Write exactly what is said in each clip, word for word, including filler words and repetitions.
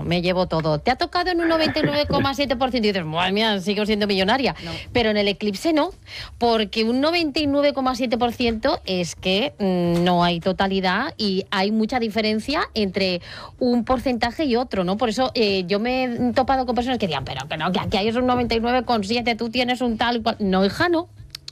bueno, me llevo todo. Te ha tocado en un noventa y nueve coma siete por ciento y dices, madre mía, sigo siendo millonaria. No. Pero en el eclipse no, porque un noventa y nueve coma siete por ciento es que mmm, no hay totalidad y hay mucha diferencia entre un porcentaje y otro, ¿no? Por eso eh, yo me he topado con personas que decían, pero que no, que aquí hay un noventa y nueve coma siete, tú tienes un tal cual. No, hija, no.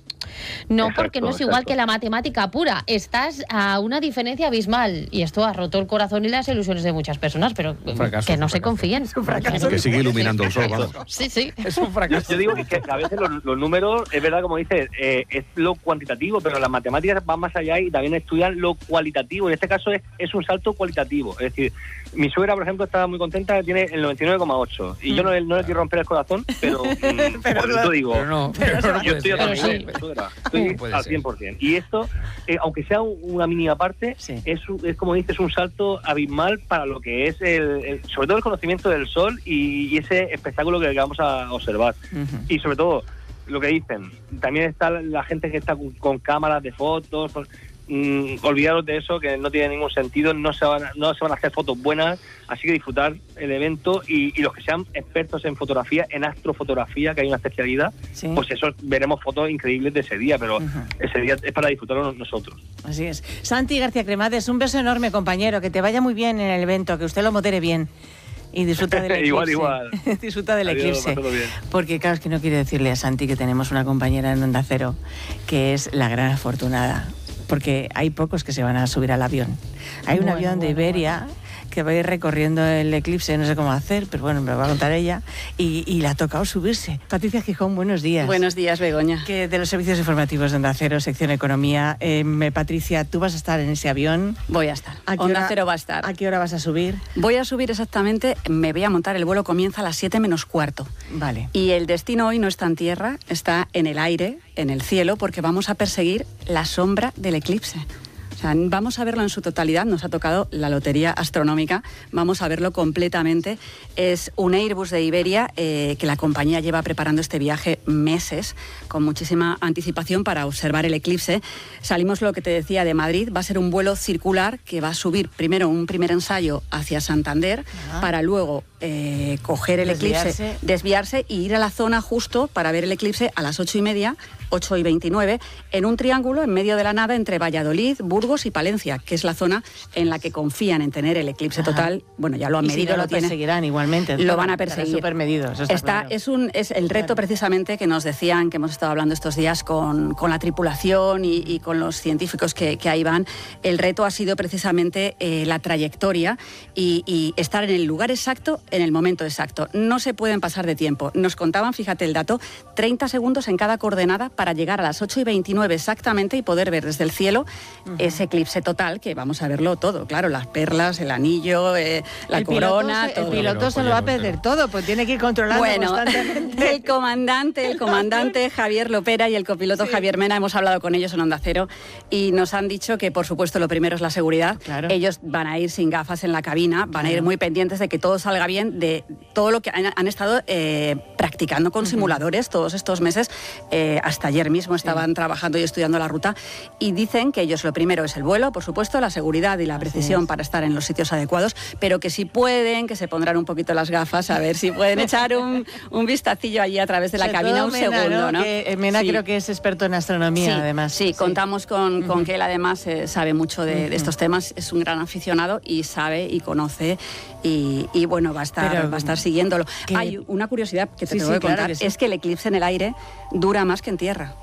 No, exacto, porque no es igual exacto. que la matemática pura. Estás a una diferencia abismal y esto ha roto el corazón y las ilusiones de muchas personas, pero fracaso, que no se confíen. Es un fracaso. Que sigue iluminando el sol, vamos. Sí, sí. Es un fracaso. Yo, yo digo que, que a veces los, los números, es verdad, como dices, eh, es lo cuantitativo, pero las matemáticas van más allá y también estudian lo cualitativo. En este caso es, es un salto cualitativo. Es decir, mi suegra, por ejemplo, está muy contenta, tiene el noventa y nueve coma ocho. Y mm. yo no, no le quiero romper el corazón, pero, mm, pero por eso digo, pero no, pero no yo estoy a también, sí. suegra, estoy no al cien por ciento. Y esto, eh, aunque sea una mínima parte, sí. es, es como dices, un salto abismal para lo que es, el, el sobre todo el conocimiento del sol y, y ese espectáculo que vamos a observar. Uh-huh. Y sobre todo, lo que dicen, también está la gente que está con, con cámaras de fotos. Con, Mm, olvidaros de eso, que no tiene ningún sentido, no se van a, no se van a hacer fotos buenas, así que disfrutar el evento y, y los que sean expertos en fotografía, en astrofotografía, que hay una especialidad, sí. pues eso, veremos fotos increíbles de ese día, pero uh-huh. ese día es para disfrutarlo nosotros. Así es. Santi García Cremades, un beso enorme, compañero, que te vaya muy bien en el evento, que usted lo modere bien. Y disfruta del eclipse. igual, igual. disfruta del Adiós, eclipse. Porque claro, es que no quiero decirle a Santi que tenemos una compañera en Onda Cero que es la gran afortunada. Porque hay pocos que se van a subir al avión. Hay un bueno, avión de Iberia bueno, bueno. que va a ir recorriendo el eclipse, no sé cómo hacer, pero bueno, me lo va a contar ella, y, y le ha tocado subirse. Patricia Gijón, buenos días. Buenos días, Begoña. Que de los servicios informativos de Onda Cero, sección Economía. Eh, Patricia, ¿tú vas a estar en ese avión? Voy a estar. ¿A qué Onda hora, Cero va a estar. ¿A qué hora vas a subir? Voy a subir exactamente, me voy a montar, el vuelo comienza a las siete menos cuarto. Vale. Y el destino hoy no está en tierra, está en el aire, en el cielo, porque vamos a perseguir la sombra del eclipse. O sea, vamos a verlo en su totalidad, nos ha tocado la lotería astronómica, vamos a verlo completamente. Es un Airbus de Iberia eh, que la compañía lleva preparando este viaje meses, con muchísima anticipación para observar el eclipse. Salimos, lo que te decía, de Madrid, va a ser un vuelo circular que va a subir primero un primer ensayo hacia Santander, ah. para luego eh, coger el desviarse. eclipse, desviarse y ir a la zona justo para ver el eclipse a las ocho y media, ocho y veintinueve, en un triángulo en medio de la nada entre Valladolid, Burgos y Palencia, que es la zona en la que confían en tener el eclipse Ajá. total. Bueno, ya lo han y medido, si no lo, lo tiene. perseguirán igualmente. Lo van a perseguir. Súper medido, eso está, está claro. es, un, es el reto precisamente que nos decían, que hemos estado hablando estos días con, con la tripulación y, y con los científicos que, que ahí van. El reto ha sido precisamente eh, la trayectoria y, y estar en el lugar exacto, en el momento exacto. No se pueden pasar de tiempo. Nos contaban, fíjate el dato, treinta segundos en cada coordenada para llegar a las ocho y veintinueve exactamente y poder ver desde el cielo uh-huh. ese eclipse total, que vamos a verlo todo, claro, las perlas, el anillo, eh, la el corona, piloto, todo. El piloto se lo va a perder todo, pues tiene que ir controlando bueno, constantemente. El comandante, el comandante Javier Lopera y el copiloto sí. Javier Mena, hemos hablado con ellos en Onda Cero y nos han dicho que, por supuesto, lo primero es la seguridad. Claro. Ellos van a ir sin gafas en la cabina, van a ir muy pendientes de que todo salga bien, de todo lo que han, han estado eh, practicando con uh-huh. simuladores todos estos meses. Eh, hasta ayer mismo estaban sí. trabajando y estudiando la ruta y dicen que ellos lo primero es el vuelo, por supuesto, la seguridad y la precisión para estar en los sitios adecuados, pero que si pueden, que se pondrán un poquito las gafas, a ver si pueden echar un, un vistacillo allí a través de la Sobre cabina un Mena, segundo, ¿no? ¿no? Que Mena sí. creo que es experto en astronomía, sí, además. Sí, sí, contamos con, con uh-huh. que él además eh, sabe mucho de, uh-huh. de estos temas, es un gran aficionado y sabe y conoce y, y bueno, va a estar, pero, va a estar siguiéndolo. Que... Hay una curiosidad que te sí, tengo sí, que contar, claro que sí. es que el eclipse en el aire dura más que en tierra.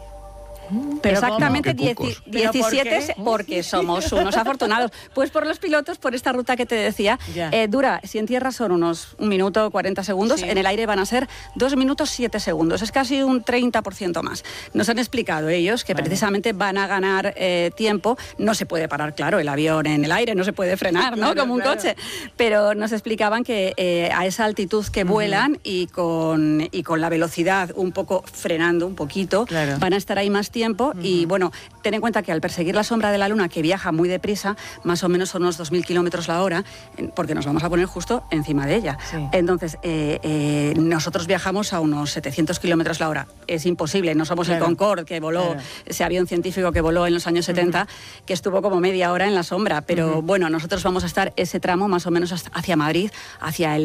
Pero exactamente diecisiete, ¿por porque somos unos afortunados. Pues por los pilotos, por esta ruta que te decía, eh, dura, si en tierra son unos un minuto cuarenta segundos, sí. en el aire van a ser dos minutos siete segundos, es casi un treinta por ciento más. Nos han explicado ellos que vale. precisamente van a ganar eh, tiempo, no se puede parar, claro, el avión en el aire, no se puede frenar, ¿no? Claro, como un claro. coche, pero nos explicaban que eh, a esa altitud que uh-huh. vuelan y con, y con la velocidad un poco frenando un poquito, claro. van a estar ahí más tiempo. tiempo uh-huh. y bueno, ten en cuenta que al perseguir la sombra de la Luna, que viaja muy deprisa, más o menos son unos dos mil kilómetros la hora, porque nos vamos a poner justo encima de ella. Sí. Entonces, eh, eh, nosotros viajamos a unos setecientos kilómetros la hora. Es imposible, no somos claro. el Concorde que voló, claro. ese avión científico que voló en los años setenta, uh-huh. que estuvo como media hora en la sombra, pero uh-huh. bueno, nosotros vamos a estar ese tramo más o menos hacia Madrid, hacia el